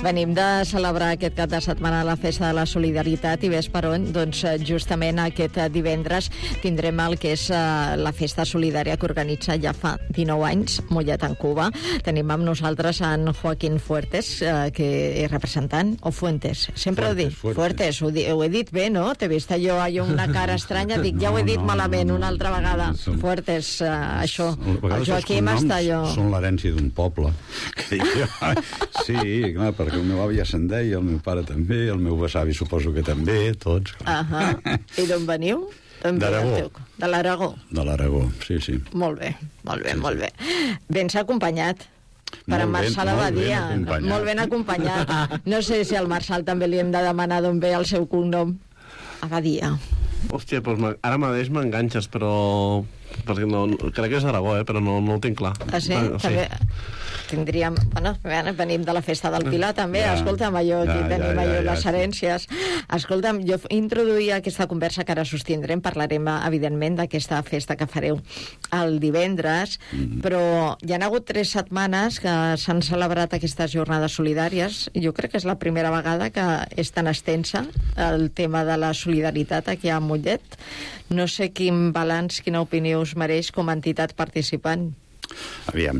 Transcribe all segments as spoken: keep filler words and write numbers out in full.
Venim de celebrar aquest cap de setmana la Festa de la Solidaritat i ves per on, doncs justament aquest divendres tindrem el que és uh, la Festa Solidària que organitza ja fa dinou anys Mollet en Cuba. Tenim amb nosaltres en Joaquín Fuertes, uh, que és representant, o Fuentes, sempre Fuertes, ho dic, Fuertes, Fuertes ho, di ho he dit bé, no? T'he vist jo allò una cara estranya, dic, ja ho he dit no, malament no, no, una altra vegada. som, Fuertes, uh, això, el Joaquim està allò... són l'herència d'un poble. Que dic jo, sí, clar, perquè el meu avi ja se'n deia, el meu pare també, el meu besavi suposo que també, tots. Uh -huh. I d'on veniu? D'Aragó. De l'Aragó. De l'Aragó, sí, sí. Molt bé, molt bé, sí, molt sí. bé. Ben acompanyat per en Marçal Abadia. Molt ben acompanyat. No sé si al Marçal també li hem de demanar d'on ve el seu cognom. Abadia. Hòstia, doncs ara mateix m'enganxes, però... perquè no, crec que és Aragó, eh, però no, no ho tinc clar. Ah, sí? Ah, sí. També tindríem... Bueno, venim de la festa del Pilar, també. Ja, escolta'm, allò, aquí ja, tenim ja, allò, ja, les herències. Escolta'm, jo introduïa aquesta conversa que ara sostindrem, parlarem, evidentment, d'aquesta festa que fareu el divendres, mm. però hi ha hagut tres setmanes que s'han celebrat aquestes jornades solidàries. Jo crec que és la primera vegada que és tan extensa el tema de la solidaritat aquí a Mollet. No sé quin balanç, quina opinió us mereix com a entitat participant. Aviam.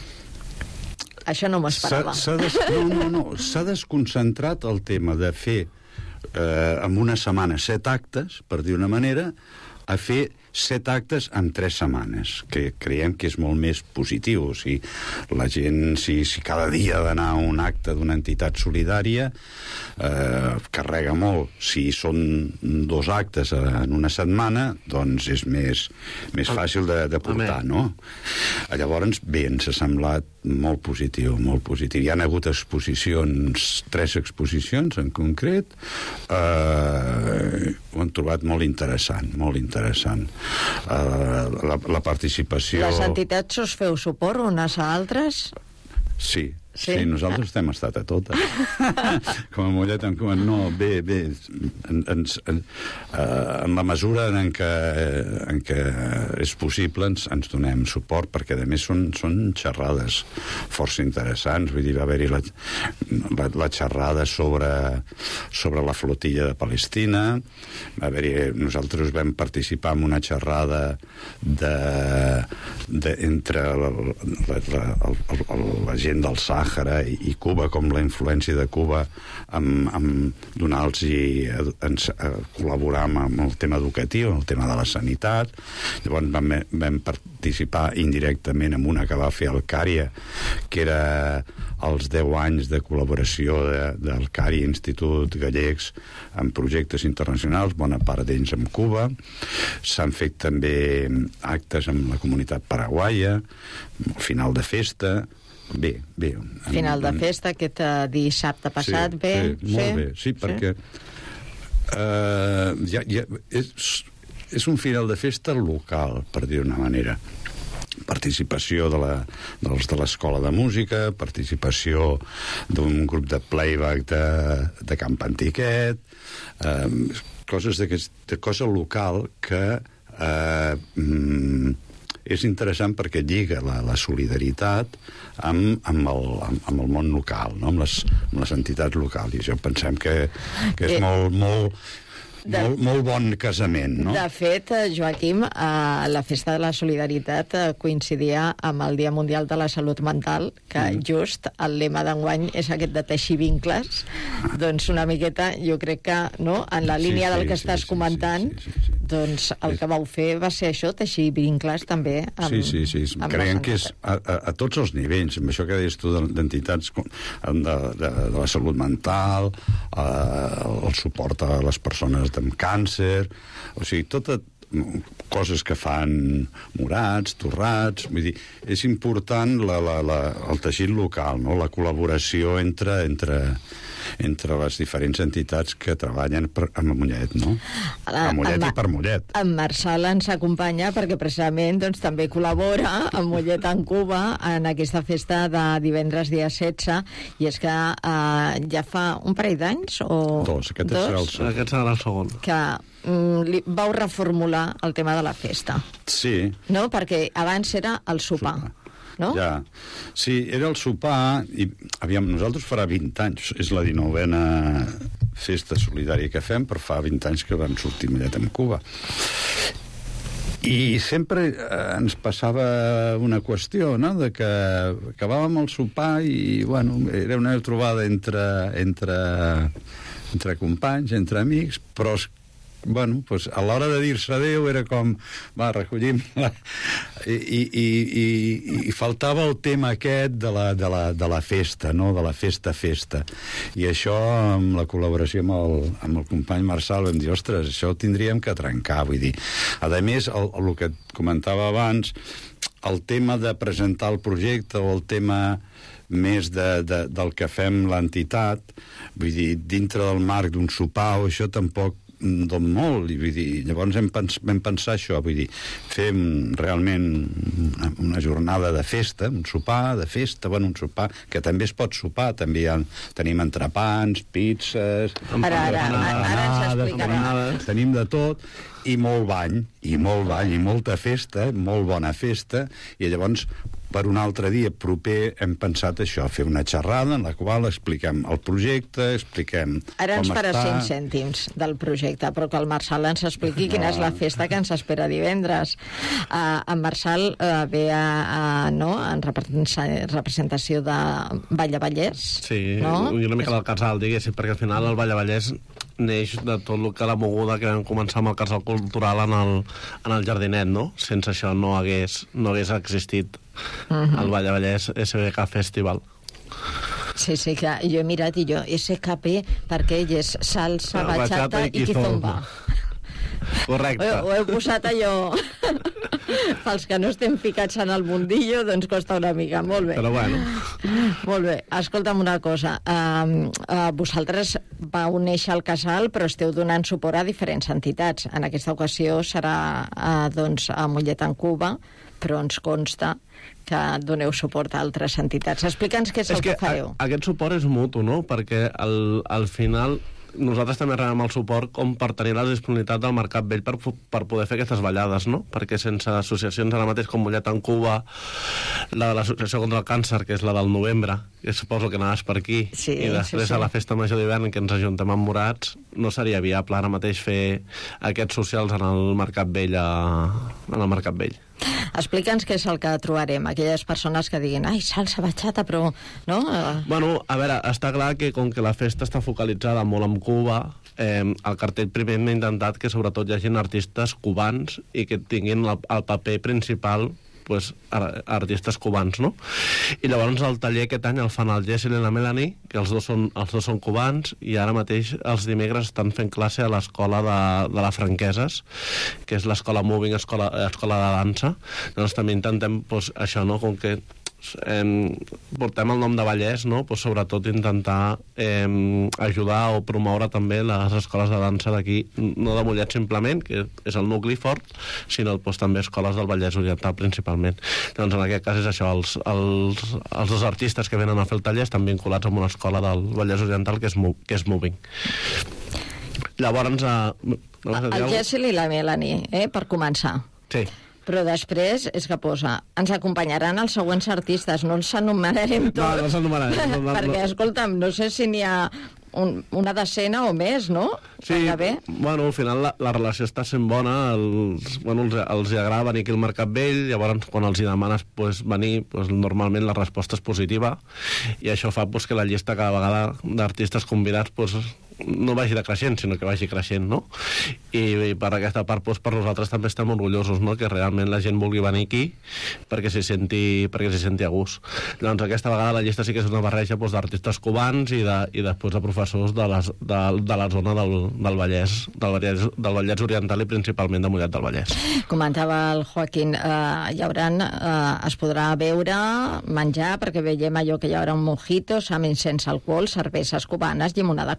Això no m'ho esperava. Des... No, no, no. S'ha desconcentrat el tema de fer eh, en una setmana set actes, per dir una manera, a fer set actes en tres setmanes, que creiem que és molt més positiu. O sigui, la gent, si, si cada dia ha d'anar a un acte d'una entitat solidària, eh, carrega molt. Si són dos actes en una setmana, doncs és més, més fàcil de, de portar, no? Llavors, bé, ens ha semblat molt positiu, molt positiu. Hi ha hagut exposicions, tres exposicions en concret, eh, ho han trobat molt interessant, molt interessant. Uh, la, la participació... Les entitats us feu suport unes a altres? Sí, sí, sí, nosaltres estem estat a totes. Com a Mollet en Cuba. No, bé, bé, en, en, en, en la mesura en què, en què és possible ens, ens donem suport, perquè a més són, són xerrades força interessants. Vull dir, va haver-hi la, la, la xerrada sobre, sobre la flotilla de Palestina, va haver-hi, nosaltres vam participar en una xerrada de, de, entre la, la, la, la, la gent del Sàhara i, i Cuba, com la influència de Cuba amb, amb donar-los i a, a col·laborar amb, amb el tema educatiu, el tema de la sanitat. Llavors vam, vam participar indirectament en una que va fer el Cària, que era els deu anys de col·laboració de, del Cària Institut Gallecs en projectes internacionals, bona part d'ells amb Cuba. S'han fet també actes amb la comunitat paraguaia, al final de festa. Bé, bé. Final de festa, aquest dissabte passat, sí, bé? Sí, molt sí? bé, sí, perquè uh, ja, ja, és, és un final de festa local, per dir d'una manera. Participació de la, dels de l'escola de música, participació d'un grup de playback de, de Camp Antiquet, uh, coses de cosa local que uh, mm, és interessant perquè lliga la, la solidaritat amb, amb, el, amb, amb el món local, no? amb, les, amb les entitats locals. I això pensem que, que és eh, molt, molt, de, molt, molt bon casament, no? De fet, Joaquim, eh, la Festa de la Solidaritat eh, coincidia amb el Dia Mundial de la Salut Mental, que mm. just el lema d'enguany és aquest de teixir vincles. Ah. Doncs una miqueta, jo crec que, no?, en la línia sí, sí, del que sí, estàs sí, comentant, sí, sí, sí, sí. doncs el que vau fer va ser això, teixir vincles també amb, sí, sí, sí. Creiem que és a, a, a tots els nivells, amb això que deies tu d'entitats de, de, de, de la salut mental, eh, el suport a les persones amb càncer, o sigui, totes coses que fan Morats, Torrats, vull dir, és important la, la, la, el teixit local, no? La col·laboració entre, entre, entre les diferents entitats que treballen per, amb Mollet, no? A Mollet en, i per Mollet. En Marçal ens acompanya perquè precisament doncs, també col·labora amb Mollet en Cuba en aquesta festa de divendres dia setze, i és que eh, ja fa un parell d'anys o... Dos, aquest dos, serà el segon. Aquest serà el segon. Que mm, li, vau reformular el tema de la festa. Sí. No? Perquè abans era el sopar. sopar. no? Ja. Sí, era el sopar, i aviam, nosaltres farà vint anys, és la dinovena festa solidària que fem, però fa vint anys que vam sortir Mollet amb Cuba. I sempre eh, ens passava una qüestió, no?, de que acabàvem el sopar i, bueno, era una trobada entre, entre, entre companys, entre amics, però bueno, pues, a l'hora de dir-se adéu era com, va, recollim la... I, i, i, i faltava el tema aquest de la, de la, de la festa, no?, de la festa-festa. I això, amb la col·laboració amb el, amb el company Marçal, vam dir, ostres, això ho tindríem que trencar, vull dir. A més, el, el que comentava abans, el tema de presentar el projecte o el tema més de, de, del que fem l'entitat, vull dir, dintre del marc d'un sopar o això tampoc d'on molt, i vull dir, llavors hem, pens vam pensar això, vull dir, fem realment una, una jornada de festa, un sopar de festa, bueno, un sopar que també es pot sopar, també hi ha, tenim entrepans, pizzas, ara, ara, ara, ara ens explicarà. Tenim de tot, i molt bany, i molt bany, i molta festa, molt bona festa, i llavors per un altre dia proper hem pensat això, fer una xerrada en la qual expliquem el projecte, expliquem Ara ens com farà està. cinc cèntims del projecte, però que el Marçal ens expliqui quina és la festa que ens espera divendres. Uh, en Marçal uh, ve a, a, no, en representació de Vall de Vallès. Sí, no? i una mica del casal, diguéssim, perquè al final el Vall de Vallès neix de tot el que la moguda que vam començar amb el casal cultural en el, en el Jardinet, no? Sense això no hagués, no hagués existit uh-huh. el Vall de Vallès S B K Festival. Sí, sí, que jo he mirat i jo, S K P, perquè ell és salsa, bachata i kizomba. Correcte. Ho, ho heu posat allò... Pels que no estem ficats en el mundillo, doncs costa una mica. Molt bé. Però bueno. Molt bé. Escolta'm una cosa. Uh, uh, vosaltres vau néixer al casal, però esteu donant suport a diferents entitats. En aquesta ocasió serà uh, doncs, a Mollet en Cuba, però ens consta que doneu suport a altres entitats. Explica'ns què és, és el que, que fareu. A, aquest suport és mutu, no? Perquè al, al final nosaltres també rebem el suport com per tenir la disponibilitat del Mercat Vell per, per poder fer aquestes ballades, no? Perquè sense associacions ara mateix com Mollet en Cuba, la de l'Associació contra el Càncer, que és la del novembre, que suposo que anaves per aquí, sí, i després sí, sí. a la Festa Major d'hivern, que ens ajuntem amb Morats, no seria viable ara mateix fer aquests socials en el Mercat Vell a, en el Mercat Vell. Explica'ns què és el que trobarem, aquelles persones que diguin, ai, salsa, bachata, però... no? Bueno, a veure, està clar que com que la festa està focalitzada molt en Cuba, eh, el cartell primer hem intentat que sobretot hi hagi artistes cubans i que tinguin la, el paper principal pues, artistes cubans, no? I llavors el taller aquest any el fan el Jessel i la Melanie, que els dos són, els dos són cubans, i ara mateix els dimecres estan fent classe a l'escola de, de la Franqueses, que és l'escola Moving, escola, escola de dansa. Llavors també intentem, pues, això, no?, com que eh, portem el nom de Vallès, no?, pues, sobretot intentar eh, ajudar o promoure també les escoles de dansa d'aquí, no de Mollet simplement, que és el nucli fort, sinó pues, també escoles del Vallès Oriental principalment. Doncs en aquest cas és això, els, els, els dos artistes que venen a fer el taller estan vinculats amb una escola del Vallès Oriental que és, que és Moving. Llavors... Eh, no el Jessel i la Melanie, eh, per començar. Sí. Però després és que posa, ens acompanyaran els següents artistes, no els anomenarem tots. No, no els anomenarem. No, no, perquè, escolta'm, no sé si n'hi ha un, una decena o més, no? Sí, bueno, al final la, la relació està sent bona, els, bueno, els, els agrada venir aquí al Mercat Vell, llavors quan els hi demanes pues, venir, pues, normalment la resposta és positiva, i això fa pues, que la llista cada vegada d'artistes convidats pues, no vagi decreixent, sinó que vagi creixent, no? I, i per aquesta part, doncs, per nosaltres també estem orgullosos, no?, que realment la gent vulgui venir aquí perquè s'hi senti, perquè s'hi senti a gust. Llavors, aquesta vegada la llista sí que és una barreja doncs, d'artistes cubans i, de, i després de professors de, les, de, de la zona del, del Vallès, del Vallès, del Vallès Oriental i principalment de Mollet del Vallès. Comentava el Joaquín, eh, hi haurà, eh, es podrà beure, menjar, perquè veiem allò que hi haurà un mojito, samin sense alcohol, cerveses cubanes, llimonada cubana,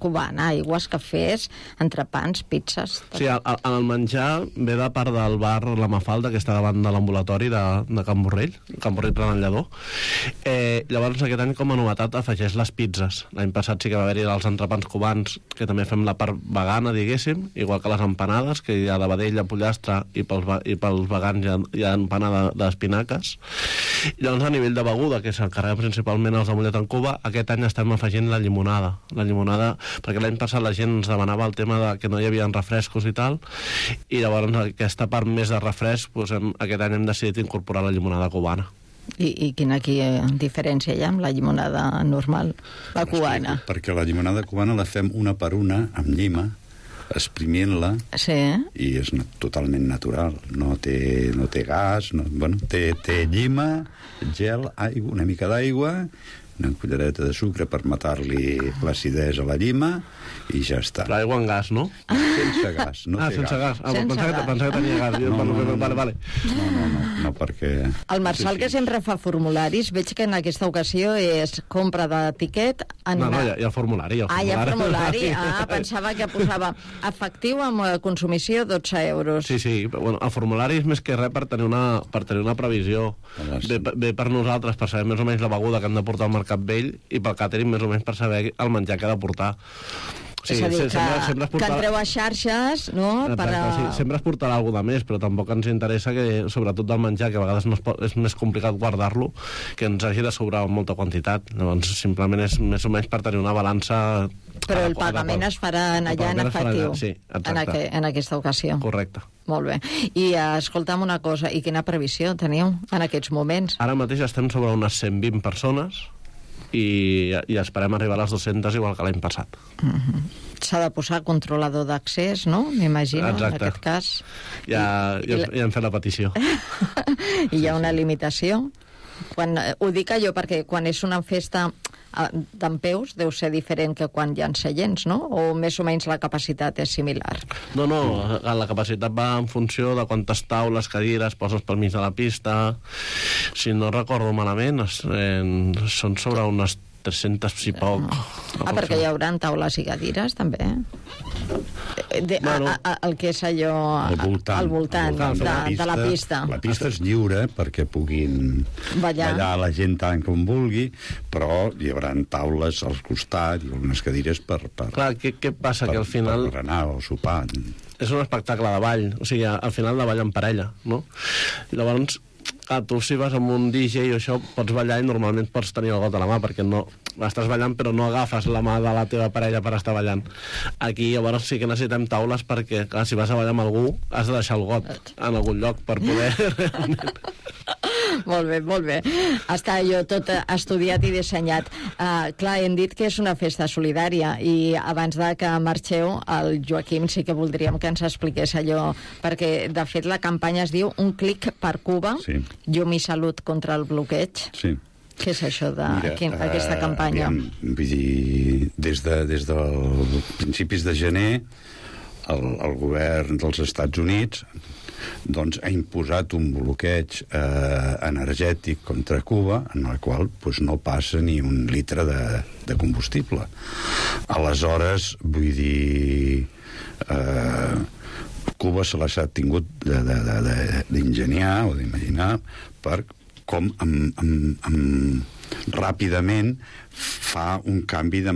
aigües, cafès, entrepans, pizzas... Tot. Sí, el, el menjar ve de part del bar La Mafalda, que està davant de l'ambulatori de, de Can Borrell, Can Borrell Plan Lledó. Eh, llavors, aquest any, com a novetat, afegeix les pizzas. L'any passat sí que va haver-hi els entrepans cubans, que també fem la part vegana, diguéssim, igual que les empanades, que hi ha de vedella, pollastre, i pels, i pels vegans hi ha, hi ha empanada d'espinaques. Llavors, a nivell de beguda, que s'encarrega principalment els de Mollet en Cuba, aquest any estem afegint la llimonada. La llimonada, perquè l'any passat la gent ens demanava el tema de que no hi havia refrescos i tal, i llavors aquesta part més de refresc, doncs, hem, aquest any hem decidit incorporar la llimonada cubana. I, i quina aquí, eh, diferència hi ha amb la llimonada normal, la cubana? Perquè la llimonada cubana la fem una per una, amb llima, exprimint-la, sí. I és totalment natural. No té, no té gas, no, bueno, té, té llima, gel, aigua, una mica d'aigua, una cullereta de sucre per matar-li l'acidesa a la llima, i ja està. Però aigua amb gas, no? Sense gas, no ah, té sense gas. gas. Ah, sense pensava, gas. Que, pensava que tenia gas. No, no, no, vale, vale. No, no, no, no, perquè... El Marçal, sí, sí, que sempre fa formularis, veig que en aquesta ocasió és compra de tiquet... En No, una... no, hi ha, hi ha el formulari. El ah, hi ha formulari. formulari. Ah, pensava que posava efectiu amb consumició dotze euros. Sí, sí. Bueno, el formulari és més que res per tenir una, per tenir una previsió. Ve, ve per nosaltres, per saber més o menys la beguda que hem de portar al Mercat Vell, i pel càtering més o menys per saber el menjar que ha de portar. Sí, és a dir, que, sempre, sempre es portarà... que entreu a xarxes, no? Exacte, per a... sí, sempre es portarà alguna de més, però tampoc ens interessa que, sobretot del menjar, que a vegades no es pot, és més complicat guardar-lo, que ens hagi de sobrar molta quantitat. Llavors, simplement és més o menys per tenir una balança... Però el pagament es farà allà en efectiu, sí, en, aqu en aquesta ocasió. Correcte. Molt bé. I escolta'm una cosa, i quina previsió teniu en aquests moments? Ara mateix estem sobre unes cent vint persones, i, i esperem arribar a les dues-centes igual que l'any passat. Mm-hmm. S'ha de posar controlador d'accés, no? M'imagino, en aquest cas. Ja, I, ja, ja hem fet la petició. I hi ha una limitació? Quan, ho dic allò perquè quan és una festa dempeus deu ser diferent que quan hi ha seients, no? O més o menys la capacitat és similar? No, no, la capacitat va en funció de quantes taules, cadires poses pel mig de la pista. Si no recordo malament, eh, són sobre unes tres-centes i poc. Ah, perquè hi haurà taules i cadires, també? De, bueno, a, a, el que és allò... Al voltant, al voltant, al voltant de, de, la pista, de la pista. La pista és lliure perquè puguin ballar, ballar la gent tant com vulgui, però hi haurà taules als costats i algunes cadires per... per Clar, què, què passa? Per, que al final... Per berenar o sopar. És un espectacle de ball, o sigui, al final de ball en parella, no? Llavors, ah, tu si vas amb un D J o això pots ballar i normalment pots tenir el got a la mà perquè no, estàs ballant però no agafes la mà de la teva parella per estar ballant. Aquí llavors sí que necessitem taules perquè clar, si vas a ballar amb algú has de deixar el got en algun lloc per poder realment... Molt bé, molt bé. Està allò tot estudiat i dissenyat. Uh, clar, hem dit que és una festa solidària i abans de que marxeu, el Joaquim sí que voldríem que ens expliqués allò, perquè de fet la campanya es diu Un clic per Cuba, sí. Llum i salut contra el bloqueig. Sí. Què és això d'aquesta uh, campanya? Aviam, vull dir, des de, des dels principis de gener el, el govern dels Estats Units doncs, ha imposat un bloqueig eh, energètic contra Cuba en el qual doncs, no passa ni un litre de, de combustible. Aleshores, vull dir... Eh, Cuba se l'ha tingut d'ingeniar o d'imaginar per com amb, amb, amb, ràpidament fa un canvi de